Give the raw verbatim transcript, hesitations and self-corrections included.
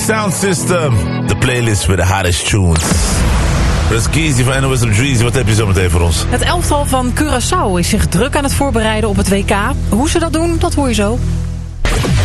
Sound System, de playlist with the hottest tunes. Dat is Keezy van N O S op Dreezy. Wat heb je zo meteen voor ons? Het elftal van Curaçao is zich druk aan het voorbereiden op het W K. Hoe ze dat doen, dat hoor je zo.